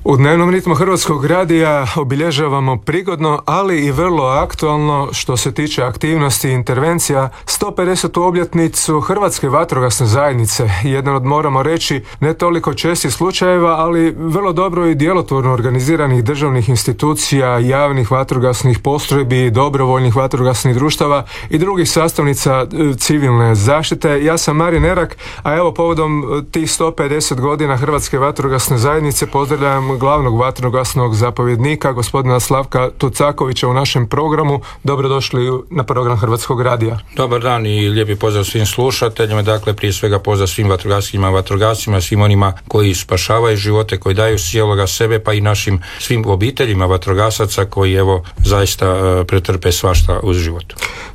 U dnevnom ritmu Hrvatskog radija obilježavamo prigodno, ali i vrlo aktualno što se tiče aktivnosti i intervencija 150. obljetnicu Hrvatske vatrogasne zajednice. Jedan od, moramo reći, ne toliko čestih slučajeva, ali vrlo dobro i djelotvorno organiziranih državnih institucija, javnih vatrogasnih postrojbi, dobrovoljnih vatrogasnih društava i drugih sastavnica civilne zaštite. Ja sam Marin Erak, a evo povodom tih 150 godina Hrvatske vatrogasne zajednice pozdravljam glavnog vatrogasnog zapovjednika, gospodina Slavka Tucakovića u našem programu. Dobrodošli na program Hrvatskog radija. Dobar dan i lijepi pozdrav svim slušateljima. Dakle, prije svega pozdrav svim vatrogascima, svim onima koji spašavaju živote, koji daju cijeloga sebe, pa i našim svim obiteljima vatrogasaca koji evo zaista pretrpe svašta uz život.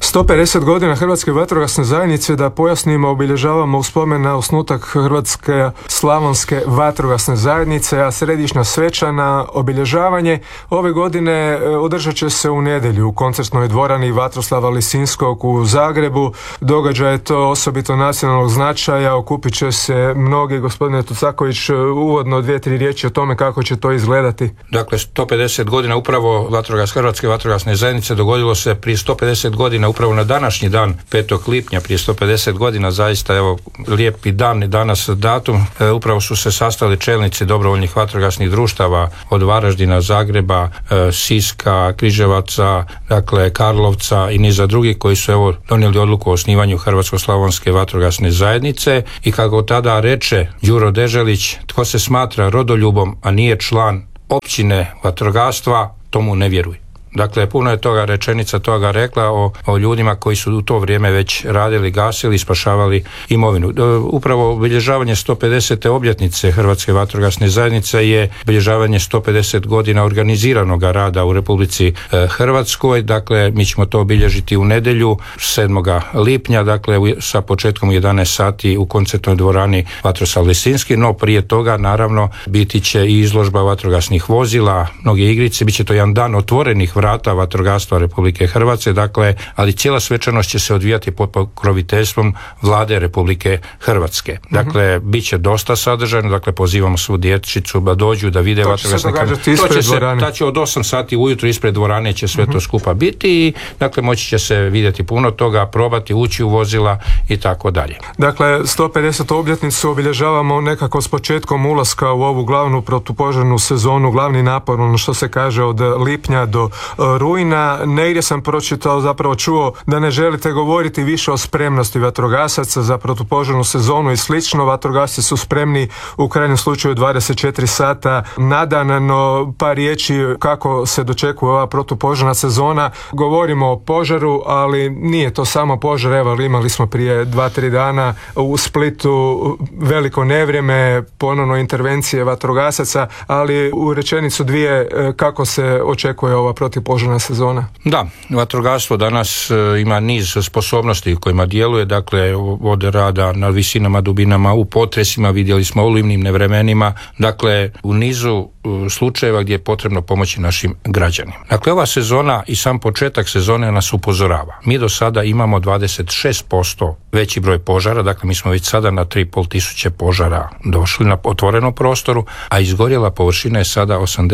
150 godina Hrvatske vatrogasne zajednice, da pojasnimo, obilježavamo u spomen na osnutak Hrvatske slavonske vatrogasne zajednice, a središnja svečana obilježavanje ove godine održat će se u nedjelju u koncertnoj dvorani Vatroslava Lisinskog u Zagrebu. Događaj je to osobito nacionalnog značaja, okupit će se mnogi. Gospodine Tucaković, uvodno 2-3 riječi o tome kako će to izgledati. Dakle, 150 godina upravo Hrvatske vatrogasne zajednice dogodilo se prije 150 godina, upravo na današnji dan, 5. lipnja, prije 150 godina, zaista evo lijepi dan i danas datum, upravo su se sastali čelnici dobrovoljnih vatrogasnih društava od Varaždina, Zagreba, Siska, Križevaca, dakle Karlovca i niza drugih koji su evo donijeli odluku o osnivanju Hrvatsko-slavonske vatrogasne zajednice. I kako tada reče Đuro Deželić, tko se smatra rodoljubom, a nije član općine vatrogastva, tomu ne vjeruj. Dakle, puno je toga rečenica toga rekla o ljudima koji su u to vrijeme već radili, gasili i spašavali imovinu. Upravo obilježavanje 150. obljetnice Hrvatske vatrogasne zajednice je obilježavanje 150 godina organiziranog rada u Republici Hrvatskoj. Dakle, mi ćemo to obilježiti u nedjelju 7. lipnja, dakle sa početkom u 11 sati u koncertnoj dvorani Vatroslav Lisinski, no prije toga naravno biti će i izložba vatrogasnih vozila, mnoge igrice, bit će to jedan dan otvorenih vrata vatrogastva Republike Hrvatske, dakle, ali cijela svečanost će se odvijati pod pokroviteljstvom Vlade Republike Hrvatske. Dakle, bit će dosta sadržajno, dakle, pozivamo svu dječicu da dođu da vide vatrogasne kamere. To će od 8 sati ujutro ispred dvorane će sve to skupa biti i, dakle, moći će se vidjeti puno toga, probati, ući u vozila i tako dalje. Dakle, 150. obljetnicu obilježavamo nekako s početkom ulaska u ovu glavnu protupožarnu sezonu, glavni napor, ono što se kaže od lipnja do rujna. Negdje sam pročitao, zapravo čuo da ne želite govoriti više o spremnosti vatrogasaca za protupožarnu sezonu i slično. Vatrogasci su spremni u krajnjem slučaju 24 sata na dan, no par riječi kako se dočekuje ova protupožarna sezona. Govorimo o požaru, ali nije to samo požar. Evo, imali smo prije 2-3 dana u Splitu veliko nevrijeme, ponovno intervencije vatrogasaca, ali u rečenicu dvije kako se očekuje ova protupožarna sezona? Da, vatrogastvo danas ima niz sposobnosti kojima djeluje, dakle od rada na visinama, dubinama, u potresima, vidjeli smo olujnim nevremenima, dakle u nizu slučajeva gdje je potrebno pomoći našim građanima. Dakle, ova sezona i sam početak sezone nas upozorava. Mi do sada imamo 26% veći broj požara, dakle mi smo već sada na 3.500 požara došli na otvorenom prostoru, a izgorjela površina je sada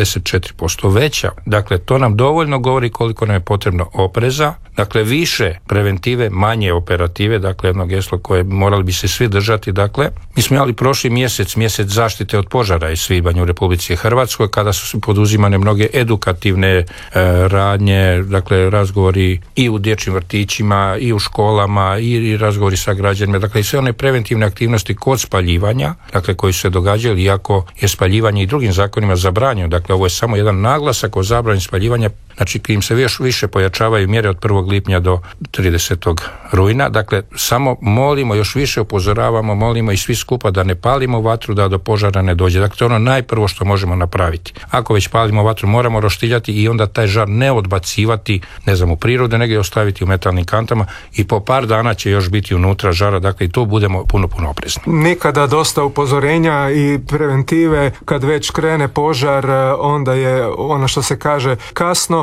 84% veća. Dakle, to nam dovoljno govori koliko nam je potrebno opreza, dakle više preventive, manje operative, dakle jedno geslo koje morali bi se svi držati. Dakle, mi smo imali prošli mjesec zaštite od požara i svibanj u Republici Hrvatskoj, kada su poduzimane mnoge edukativne radnje, dakle razgovori i u dječjim vrtićima i u školama i razgovori sa građanima, dakle i sve one preventivne aktivnosti kod spaljivanja, dakle koji su se događali, iako je spaljivanje i drugim zakonima zabranjeno. Dakle, ovo je samo jedan naglasak o zabrani spaljivanja, znači kojim se još više pojačavaju mjere od 1. lipnja do 30. rujna. Dakle, samo molimo, još više upozoravamo, molimo i svi skupa da ne palimo vatru, da do požara ne dođe. Dakle, to je ono najprvo što možemo napraviti. Ako već palimo vatru, moramo roštiljati i onda taj žar ne odbacivati, ne znam, u prirodu, nego ostaviti u metalnim kantama i po par dana će još biti unutra žara, dakle i tu budemo puno oprezni. Nikada dosta upozorenja i preventive, kad već krene požar, onda je ono što se kaže kasno.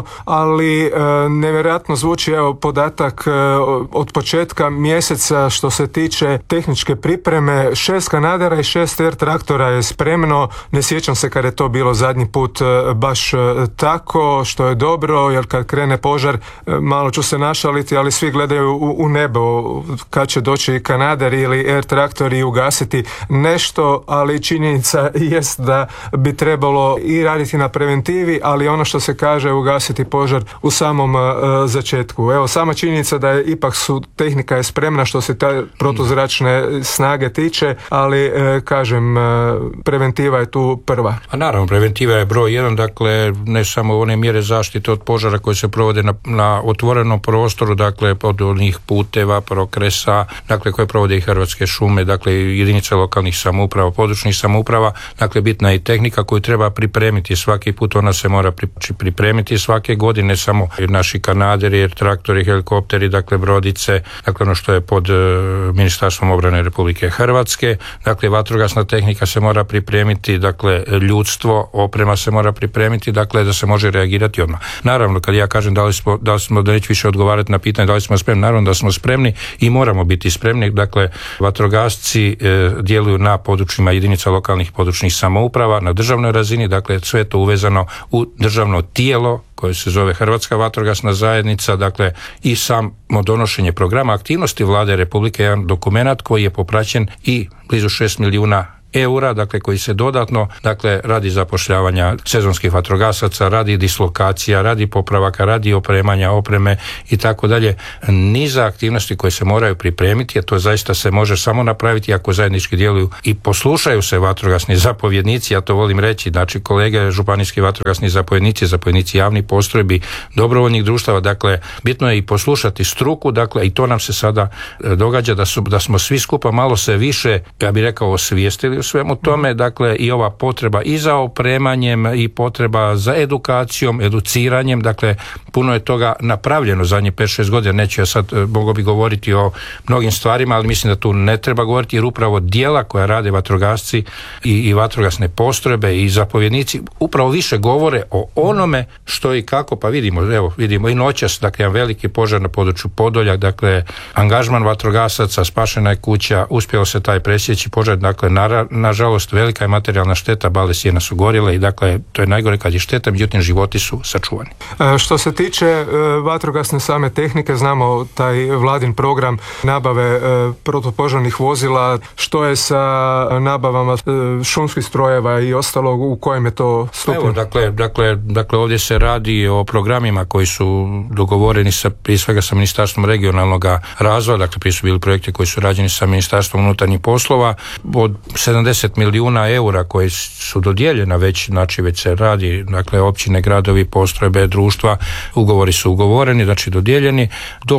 naravno, ali nevjerojatno zvuči evo podatak od početka mjeseca što se tiče tehničke pripreme, 6 kanadera i 6 air traktora je spremno. Ne sjećam se kad je to bilo zadnji put baš tako, što je dobro, jer kad krene požar, malo ću se našaliti, ali svi gledaju u nebo kad će doći kanader ili air traktor i ugasiti nešto, ali činjenica jest da bi trebalo i raditi na preventivi, ali ono što se kaže ugasiti požar u samom začetku. Evo, sama činjenica da je ipak tehnika je spremna što se ta protuzračne snage tiče, ali kažem, preventiva je tu prva. A naravno, preventiva je broj 1, dakle ne samo one mjere zaštite od požara koje se provode na otvorenom prostoru, dakle od onih puteva, prokresa, dakle koje provode i Hrvatske šume, dakle jedinice lokalnih samouprava, područnih samouprava, dakle bitna je i tehnika koju treba pripremiti svaki put, ona se mora pripremiti svake godine, samo naši kanaderi, traktori, helikopteri, dakle brodice, dakle ono što je pod Ministarstvom obrane Republike Hrvatske, dakle vatrogasna tehnika se mora pripremiti, dakle ljudstvo, oprema se mora pripremiti, dakle da se može reagirati odmah. Naravno, kad ja kažem da neću više odgovarati na pitanje da li smo spremni, naravno da smo spremni i moramo biti spremni, dakle vatrogasci djeluju na područjima jedinica lokalnih područnih samouprava, na državnoj razini, dakle sve je to uvezano u državno tijelo koje se zove Hrvatska vatrogasna zajednica, dakle i samo donošenje programa aktivnosti Vlade Republike je jedan dokumenat koji je popraćen i blizu 6 milijuna eura, dakle koji se dodatno, dakle radi zapošljavanja sezonskih vatrogasaca, radi dislokacija, radi popravaka, radi opremanja, opreme i tako dalje, niza aktivnosti koje se moraju pripremiti, a to zaista se može samo napraviti ako zajednički djeluju i poslušaju se vatrogasni zapovjednici, ja to volim reći, znači kolege županijski vatrogasni zapovjednici javnih postrojbi, dobrovoljnih društava, dakle bitno je i poslušati struku, dakle i to nam se sada događa da smo svi skupa malo se više, ja bih rekao, osvijestili u svemu tome, dakle i ova potreba i za opremanjem i potreba za edukacijom, educiranjem, dakle puno je toga napravljeno zadnjih 5-6 godina, neću ja sad, mogao bi govoriti o mnogim stvarima, ali mislim da tu ne treba govoriti jer upravo djela koja rade vatrogasci i vatrogasne postrojbe i zapovjednici upravo više govore o onome što i kako, pa vidimo i noćas, dakle jedan veliki požar na području Podolja, dakle angažman vatrogasaca, spašena je kuća, uspjelo se taj presjeći požar, dakle nažalost velika je materijalna šteta, bale sjena su gorjele i dakle to je najgore kad je šteta, međutim životi su sačuvani. Što se tiče vatrogasne same tehnike, znamo taj vladin program nabave protupožarnih vozila, što je sa nabavama šumskih strojeva i ostalog, u kojem je to stupnju? Evo, dakle ovdje se radi o programima koji su dogovoreni prije svega sa Ministarstvom regionalnog razvoja, dakle prije su bili projekti koji su rađeni sa Ministarstvom unutarnjih poslova, od 70 milijuna eura koji su dodijeljena već, znači već se radi, dakle općine, gradovi, postrojbe, društva, ugovori su ugovoreni, znači dodijeljeni, do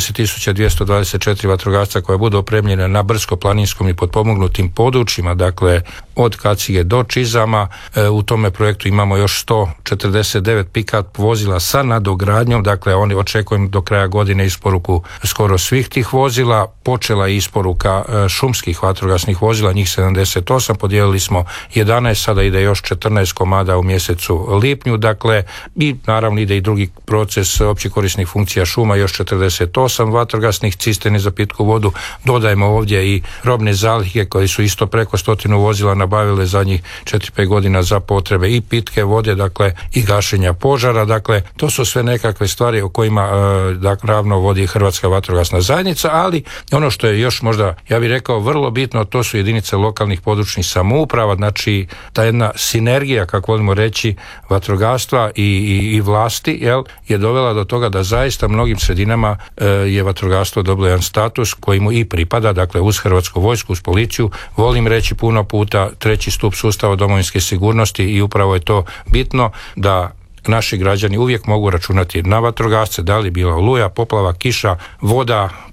10.224 vatrogasca koja budu opremljena na brdsko-planinskom i potpomognutim područjima, dakle od Kacige do Čizama. U tome projektu imamo još 149 pick-up vozila sa nadogradnjom, dakle oni očekujem do kraja godine isporuku skoro svih tih vozila. Počela je isporuka šumskih vatrogasnih vozila, njih 78, podijelili smo 11, sada ide još 14 komada u mjesecu lipnju, dakle i naravno ide i drugi proces opće korisnih funkcija šuma, još 48 vatrogasnih cisterni za pitku vodu, dodajemo ovdje i robne zalihe koji su isto preko 100 vozila nabavile zadnjih 4-5 godina za potrebe i pitke vode, dakle i gašenja požara, dakle to su sve nekakve stvari o kojima ravno vodi Hrvatska vatrogasna zajednica, ali ono što je još možda, ja bih rekao, vrlo bitno, to su jedinice lokalnih područnih samouprava, znači ta jedna sinergija, kako volimo reći, vatrogastva i vlasti, je dovela do toga da zaista mnogim sredinama je vatrogastvo dobilo jedan status koji mu i pripada, dakle uz Hrvatsku vojsku, uz policiju, volim reći puno puta 3. stup sustava domovinske sigurnosti i upravo je to bitno da naši građani uvijek mogu računati na vatrogasce, da li bila oluja, poplava, kiša, voda,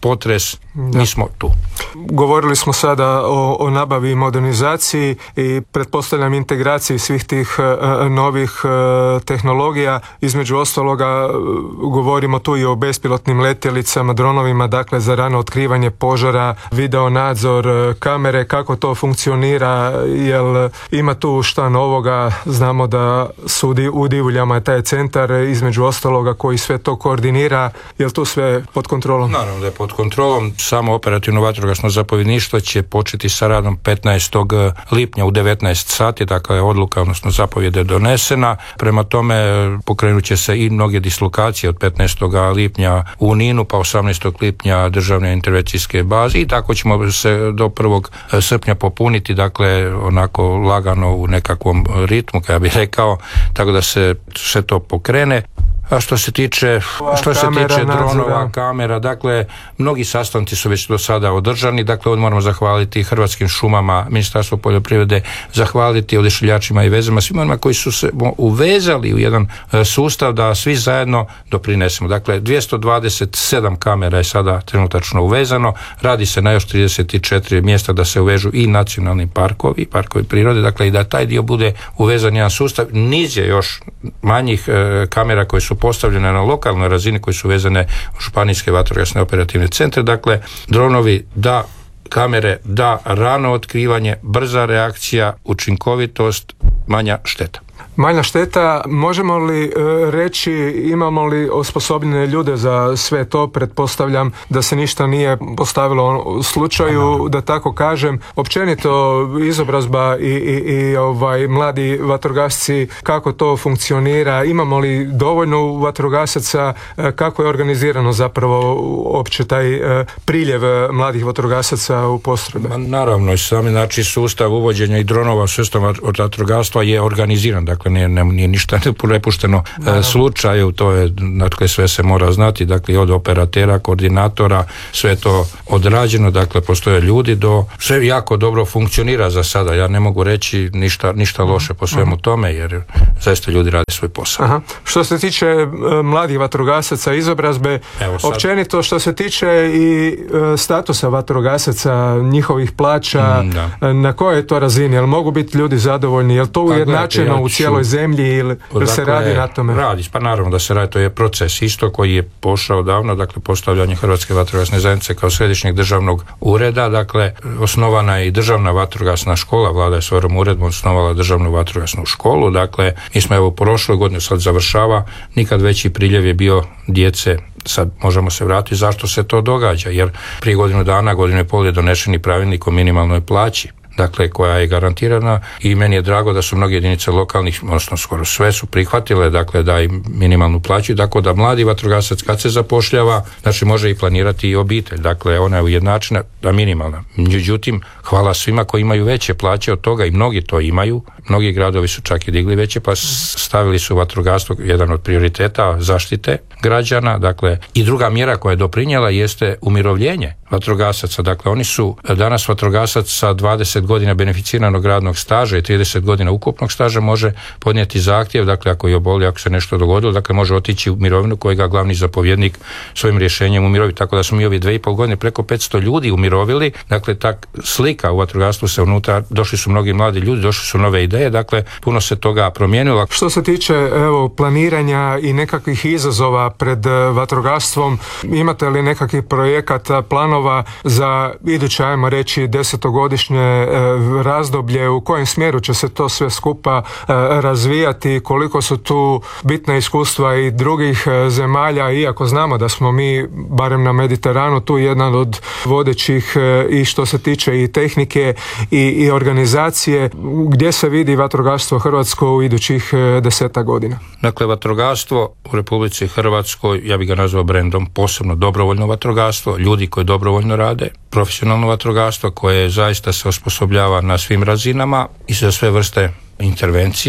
potres, mi smo tu. Govorili smo sada o nabavi i modernizaciji i pretpostavljam integraciji svih tih novih tehnologija. Između ostaloga govorimo tu i o bespilotnim letjelicama, dronovima, dakle za rano otkrivanje požara, video nadzor, kamere, kako to funkcionira, jel ima tu šta novoga? Znamo da su u Divuljama je taj centar između ostaloga koji sve to koordinira, jel tu sve pod kontrolom? Naravno da je pod kontrolom. Samo operativno vatrogasno zapovjedništvo će početi sa radom 15. lipnja u 19 sati, dakle odluka, odnosno zapovjed je donesena. Prema tome pokrenut će se i mnoge dislokacije od 15. lipnja u Ninu, pa 18. lipnja državne intervencijske baze i tako ćemo se do 1. srpnja popuniti, dakle onako lagano u nekakvom ritmu, kao bih rekao, tako da se sve to pokrene. A što se tiče dronova, kamera, dakle, mnogi sastanci su već do sada održani, dakle, ovdje moramo zahvaliti Hrvatskim šumama, Ministarstvo poljoprivrede, zahvaliti Odašiljačima i vezama, svima onima koji su se uvezali u jedan sustav da svi zajedno doprinesemo. Dakle, 227 kamera je sada trenutačno uvezano, radi se na još 34 mjesta da se uvežu i nacionalni parkovi prirode, dakle, i da taj dio bude uvezan jedan sustav. Niz je još manjih kamera koje su postavljene na lokalnoj razini, koje su vezane u županijske vatrogasne operativne centre, dakle dronovi da, kamere da, rano otkrivanje, brza reakcija, učinkovitost, manja šteta. Manja šteta, možemo li reći, imamo li osposobljene ljude za sve to? Pretpostavljam da se ništa nije postavilo u slučaju, da tako kažem, općenito izobrazba i mladi vatrogasci, kako to funkcionira, imamo li dovoljno vatrogasaca, kako je organizirano zapravo opće taj priljev mladih vatrogasaca u postrojbe? Naravno, i sami sustav uvođenja i dronova u sustav od vatrogastva je organiziran, dakle nije ništa prepušteno slučaju, to je, dakle sve se mora znati, dakle od operatera, koordinatora, sve je to odrađeno, dakle postoje ljudi, sve jako dobro funkcionira za sada, ja ne mogu reći ništa loše po svemu tome, jer zaista ljudi rade svoj posao. Aha. Što se tiče mladih vatrogasaca, izobrazbe, općenito što se tiče i statusa vatrogasaca, njihovih plaća, na kojoj je to razini, jel mogu biti ljudi zadovoljni, jel to ujednačeno u cijeloj zemlji ili se radi na tome? Radi, pa naravno da se radi, to je proces isto koji je pošao davno, dakle postavljanje Hrvatske vatrogasne zajednice kao središnjeg državnog ureda, dakle osnovana je i državna vatrogasna škola, vlada je svojom uredbom osnovala državnu vatrogasnu školu, dakle mi smo evo prošle godine, sad završava, nikad veći priljev je bio djece. Sad možemo se vratiti zašto se to događa, jer prije godinu i pol je donešeni pravilnik o minimalnoj plaći, dakle koja je garantirana, i meni je drago da su mnoge jedinice lokalnih, odnosno skoro sve su prihvatile, dakle da im minimalnu plaću, tako da mladi vatrogasac kad se zapošljava, znači može i planirati i obitelj, dakle ona je ujednačena, da minimalna. Međutim, hvala svima koji imaju veće plaće od toga, i mnogi to imaju, mnogi gradovi su čak i digli veće, pa stavili su vatrogastvo jedan od prioriteta zaštite građana, dakle i druga mjera koja je doprinijela jeste umirovljenje vatrogasaca, dakle oni su danas vatrogasac sa 20 godina beneficiranog radnog staža i 30 godina ukupnog staža može podnijeti zahtjev, dakle ako je oboli, ako se nešto dogodilo, dakle može otići u mirovinu kojega glavni zapovjednik svojim rješenjem umirovi, tako da smo mi ovi 2,5 godine preko 500 ljudi umirovili, dakle ta slika u vatrogastvu se unutra, došli su mnogi mladi ljudi, došli su nove ideje, dakle puno se toga promijenilo. Što se tiče planiranja i nekakvih izazova pred vatrogastvom, imate li nekakvih projekata, planova za iduće, ajmo reći, 10-godišnje razdoblje, u kojem smjeru će se to sve skupa razvijati, koliko su tu bitna iskustva i drugih zemalja, iako znamo da smo mi, barem na Mediteranu, tu jedan od vodećih i što se tiče i tehnike i organizacije, gdje se vidi vatrogastvo Hrvatsko u idućih 10 godina? Dakle, vatrogastvo u Republici Hrvatskoj, ja bih ga nazvao brendom, posebno dobrovoljno vatrogastvo, ljudi koji dobrovoljno rade, profesionalno vatrogastvo koje zaista se osposobljava na svim razinama i za sve vrste intervencija,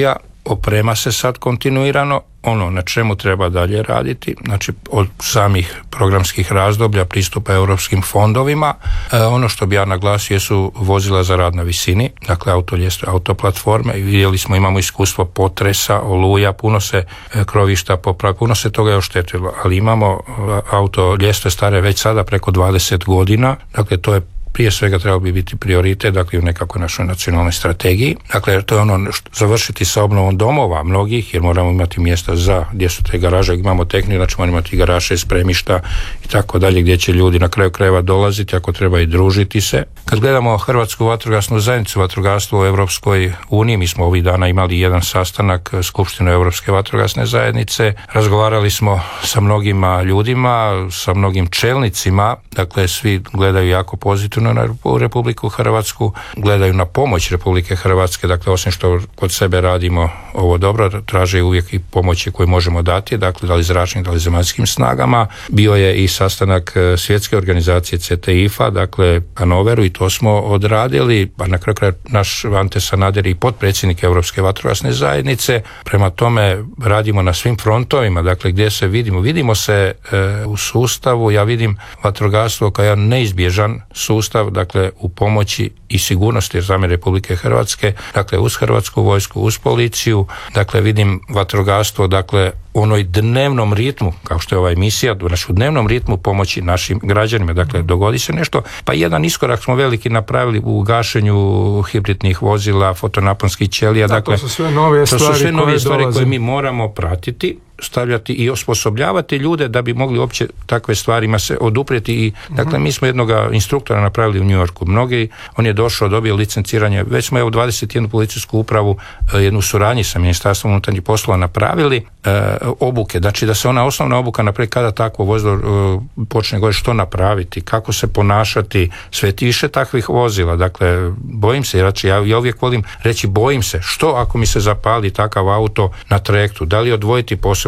oprema se sad kontinuirano. Ono na čemu treba dalje raditi, znači od samih programskih razdoblja pristupa europskim fondovima, ono što bi ja naglasio su vozila za rad na visini, dakle autoljestve, autoplatforme. Vidjeli smo, imamo iskustvo potresa, oluja, puno se krovišta popravi, puno se toga je oštetilo, ali imamo autoljestve stare već sada preko 20 godina, dakle to je prije svega trebalo bi biti prioritet, dakle u nekakvoj našoj nacionalnoj strategiji. Dakle, to je ono završiti sa obnovom domova mnogih, jer moramo imati mjesta za gdje su te garaže, imamo tehniku, znači moramo imati garaže, spremišta i tako dalje, gdje će ljudi na kraju krajeva dolaziti, ako treba i družiti se. Kad gledamo Hrvatsku vatrogasnu zajednicu, vatrogastvo u Europskoj uniji, mi smo ovih dana imali jedan sastanak Skupštine Europske vatrogasne zajednice, razgovarali smo sa mnogima ljudima, sa mnogim čelnicima, dakle svi gledaju jako pozitivno na Republiku Hrvatsku, gledaju na pomoć Republike Hrvatske, dakle osim što kod sebe radimo ovo dobro, traže uvijek i pomoći koje možemo dati, dakle da li zračnim, da li zemaljskim snagama. Bio je i sastanak svjetske organizacije CTIF-a, dakle Hanoveru, i to smo odradili, a na kraju naš Ante Sanader i potpredsjednik Europske vatrogasne zajednice. Prema tome radimo na svim frontovima, dakle gdje se vidimo se u sustavu, ja vidim vatrogastvo kao jedan neizbježan sustav, dakle u pomoći i sigurnosti same Republike Hrvatske, dakle uz Hrvatsku vojsku, uz policiju, dakle vidim vatrogastvo, dakle onoj dnevnom ritmu, kao što je ova emisija, u dnevnom ritmu pomoći našim građanima, dakle dogodi se nešto, pa jedan iskorak smo veliki napravili u gašenju hibridnih vozila, fotonaponskih ćelija, dakle to su sve nove stvari koje mi moramo pratiti, stavljati i osposobljavati ljude da bi mogli uopće takve stvarima se oduprijeti i dakle mi smo jednog instruktora napravili u New Yorku. On je došao, dobio licenciranje, već smo 21 policijsku upravu, jednu suradnju sa Ministarstvom unutarnjih poslova napravili obuke, znači da se ona osnovna obuka napravi kada takvo vozilo počne govoriti što napraviti, kako se ponašati, sve više takvih vozila, dakle bojim se, znači ja uvijek volim reći bojim se, što ako mi se zapali takav auto na trajektu, da li odvojiti posebno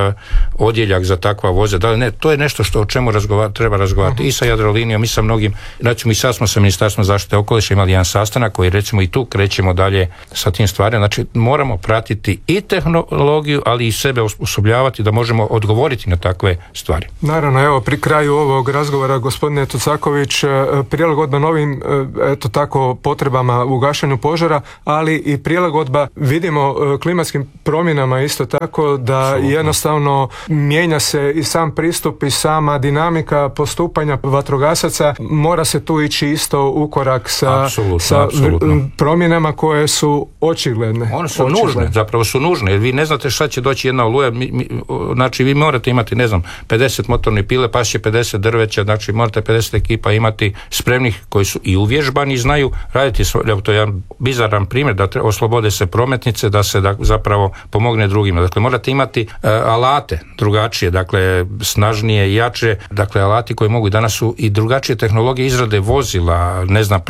odjeljak za takva voza, da li ne, to je nešto o čemu treba razgovarati i sa Jadrolinijom i sa mnogim, znači mi sad smo sa Ministarstvom zaštite okoliša imali jedan sastanak koji recimo i tu krećemo dalje sa tim stvarima, znači moramo pratiti i tehnologiju, ali i sebe osposobljavati da možemo odgovoriti na takve stvari. Naravno, evo pri kraju ovog razgovora gospodine Tucaković, prilagodba novim eto tako potrebama u gašenju požara, ali i prilagodba vidimo klimatskim promjenama isto tako da jednostavno mijenja se i sam pristup i sama dinamika postupanja vatrogasaca, mora se tu ići isto u korak sa promjenama koje su očigledne. One su nužne, zapravo su nužne, jer vi ne znate šta će doći jedna oluja, znači vi morate imati, 50 motornih pile, pa će 50 drveća, znači morate 50 ekipa imati spremnih koji su i uvježbani i znaju raditi, to je jedan bizaran primjer, da oslobode se prometnice, da se zapravo pomogne drugima. Dakle, morate imati alate drugačije, dakle snažnije i jače, dakle alati koji mogu, danas su i drugačije tehnologije izrade vozila,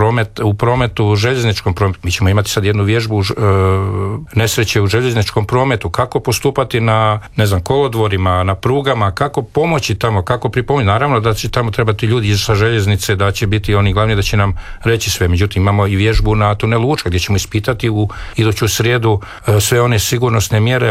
u prometu, željezničkom prometu. Mi ćemo imati sad jednu vježbu nesreće u željezničkom prometu, kako postupati na kolodvorima, na prugama, kako pomoći tamo, kako pripomoći. Naravno da će tamo trebati ljudi sa željeznice, da će biti oni glavni da će nam reći sve. Međutim, imamo i vježbu na tunelu Učka gdje ćemo ispitati u iduću srijedu sve one sigurnosne mjere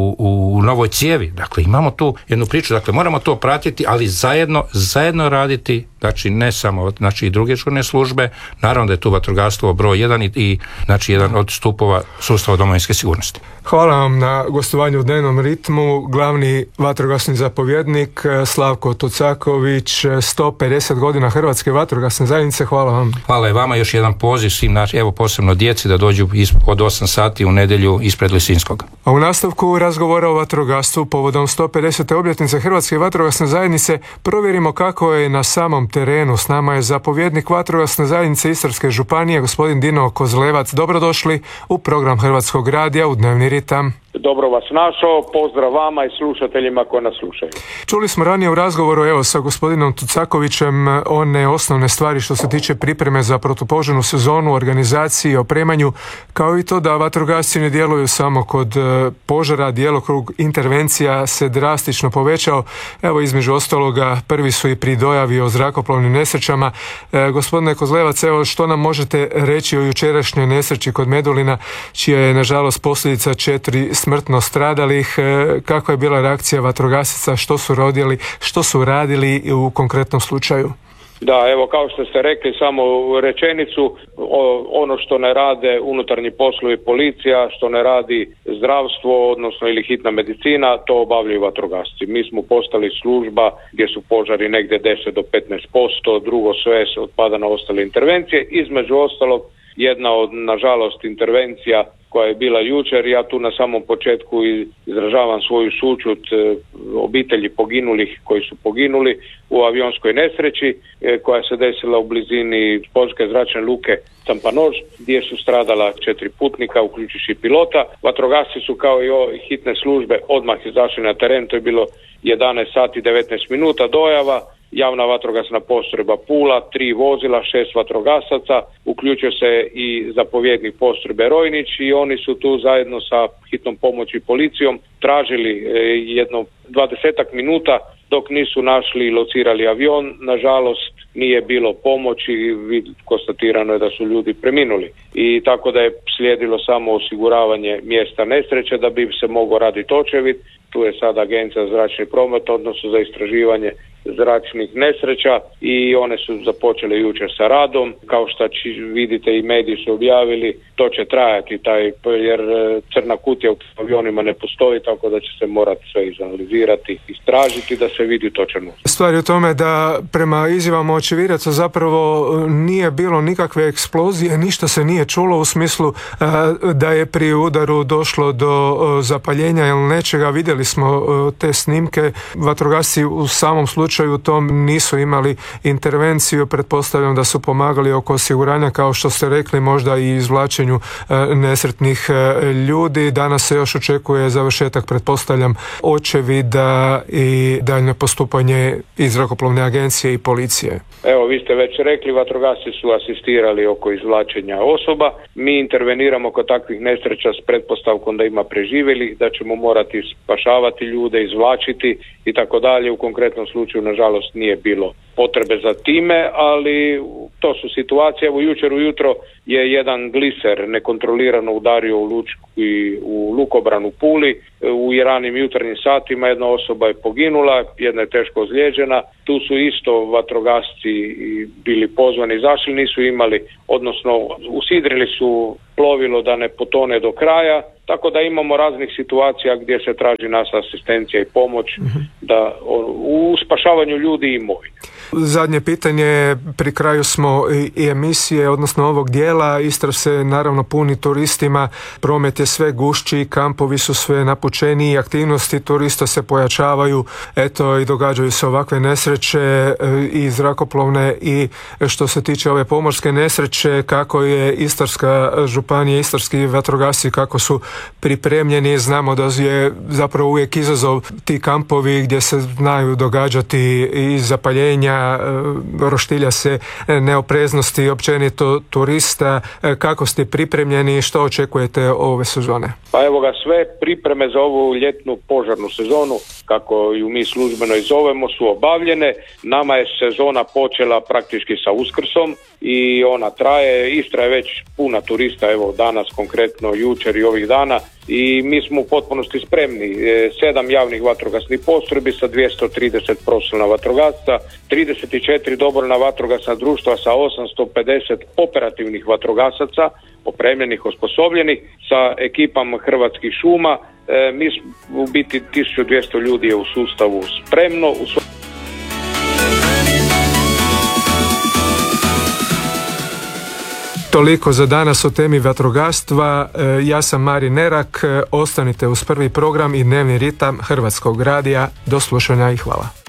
u novoj cijevi. Dakle, imamo tu jednu priču, dakle moramo to pratiti, ali zajedno raditi, znači ne samo, znači i druge žurne službe, naravno da je tu vatrogastvo broj 1 i znači jedan od stupova sustava domovinske sigurnosti. Hvala vam na gostovanju u dnevnom ritmu, glavni vatrogasni zapovjednik Slavko Tucaković, 150 godina Hrvatske vatrogasne zajednice, hvala vam. Hvala i vama, još jedan poziv svim evo posebno djeci da dođu od 8 sati u nedjelju ispred Lisinskog. A u nastavku razgovora o vatrogastvu povodom 150. obljetnice Hrvatske vatrogasne zajednice provjerimo kako je na samom terenu. S nama je zapovjednik vatrogasne zajednice Istarske županije, gospodin Dino Kozlevac. Dobrodošli u program Hrvatskog radija u dnevni ritam. dobro vas našao, pozdrav vama i slušateljima koji nas slušaju. Čuli smo ranije u razgovoru sa gospodinom Tucakovićem one osnovne stvari što se tiče pripreme za protupožarnu sezonu, organizaciji i opremanju, kao i to da vatrogasci ne djeluju samo kod požara, djelokrug intervencija se drastično povećao. Evo, između ostaloga prvi su i pri dojavi o zrakoplovnim nesrećama. Gospodine Kozlevac, evo što nam možete reći o jučerašnjoj nesreći kod Medulina, čija je nažalost posljedica 4 smrtno stradalih. Kakva je bila reakcija vatrogasaca, što su radili u konkretnom slučaju? Da, evo kao što ste rekli, samo rečenicu, ono što ne rade unutarnji poslovi, policija, što ne radi zdravstvo, odnosno ili hitna medicina, to obavljaju vatrogasci. Mi smo postali služba gdje su požari negdje 10 do 15%, drugo sve se otpada na ostale intervencije. Između ostalog, jedna od, nažalost, intervencija koja je bila jučer, ja tu na samom početku izražavam svoju sućut obitelji poginulih koji su poginuli u avionskoj nesreći koja se desila u blizini poljske zračne luke Campanož, gdje su stradala 4 putnika, uključujući pilota. Vatrogasci su kao i hitne službe odmah izašli na teren, to je bilo 11 sati 19 minuta dojava. Javna vatrogasna postrojba Pula, 3 vozila, 6 vatrogasaca, uključio se i zapovjednik postrojbe Rojnić i oni su tu zajedno sa hitnom pomoći i policijom tražili jedno 20 minuta dok nisu našli i locirali avion. Nažalost nije bilo pomoći, konstatirano je da su ljudi preminuli i tako da je slijedilo samo osiguravanje mjesta nesreće da bi se mogao raditi očevid. Tu je sad Agencija za zračni promet, odnosno za istraživanje zračnih nesreća i one su započele jučer sa radom. Kao što vidite i mediji su objavili, to će trajati jer crna kutija u avionima ne postoji, tako da će se morati sve izanalizirati, istražiti da se vidi točan. Stvar je u tome da prema izjavama očevidaca zapravo nije bilo nikakve eksplozije, ništa se nije čulo u smislu da je pri udaru došlo do zapaljenja ili nečega. Vidjeli smo te snimke, vatrogasci u samom slučaju u tom nisu imali intervenciju, pretpostavljam da su pomagali oko osiguranja, kao što ste rekli, možda i izvlačenju nesretnih ljudi. Danas se još očekuje završetak, pretpostavljam, očevida i daljnje postupanje i zrakoplovne agencije i policije. Evo, vi ste već rekli, vatrogasci su asistirali oko izvlačenja osoba. Mi interveniramo kod takvih nesreća s pretpostavkom da ima preživjeli, da ćemo morati spašavati ljude, izvlačiti i tako dalje. U konkretnom slučaju, nažalost, nije bilo potrebe za time, ali to su situacije. Evo, jučer ujutro je jedan gliser nekontrolirano udario u lukobranu Puli. U ranim jutarnjim satima jedna osoba je poginula, jedna je teško ozlijeđena. Tu su isto vatrogasci bili pozvani, izašli, nisu imali, odnosno usidrili su plovilo da ne potone do kraja, tako da imamo raznih situacija gdje se traži nas asistencija i pomoć da u spašavanju ljudi i imovine. Zadnje pitanje, pri kraju smo i emisije, odnosno ovog dijela. Istra se naravno puni turistima, promet je sve gušći, kampovi su sve napučeniji, aktivnosti turista se pojačavaju, eto i događaju se ovakve nesreće i zrakoplovne i što se tiče ove pomorske nesreće, kako je Istarska županija, istarski vatrogasci, kako su pripremljeni. Znamo da je zapravo uvijek izazov ti kampovi gdje se znaju događati i zapaljenja, roštilja se, neopreznosti općenito turista. Kako ste pripremljeni i što očekujete ove sezone? Pa evo ga, sve pripreme za ovu ljetnu požarnu sezonu, kako ju mi službeno i zovemo, su obavljene. Nama je sezona počela praktički sa Uskrsom i ona traje. Istra je već puna turista, evo danas konkretno, jučer i ovih dana, i mi smo u potpunosti spremni. 7 javnih vatrogasnih postrojbi sa 230 profesionalna vatrogasca, 34 dobrovoljna vatrogasna društva sa 850 operativnih vatrogasaca, opremljenih, osposobljenih, sa ekipama Hrvatskih šuma. Mi u biti 1200 ljudi je u sustavu spremno. Toliko za danas o temi vatrogastva. Ja sam Marin Nerak. Ostanite uz prvi program i dnevni ritam Hrvatskog radija. Do slušanja i hvala.